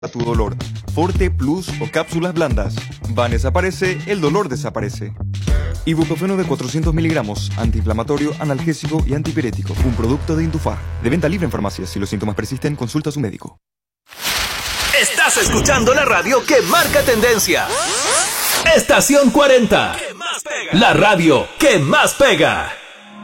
a tu dolor. Forte Plus o cápsulas blandas. Van desaparece, el dolor desaparece. Ibuprofeno de 400 miligramos, antiinflamatorio, analgésico y antipirético. Un producto de Indufar. De venta libre en farmacias. Si los síntomas persisten, consulta a su médico. Estás escuchando la radio que marca tendencia. Estación 40. La radio que más pega.